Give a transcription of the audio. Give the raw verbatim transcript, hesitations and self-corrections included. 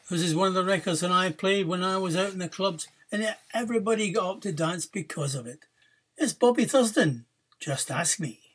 This is one of the records that I played when I was out in the clubs, and everybody got up to dance because of it. It's Bobby Thurston. Just Ask Me.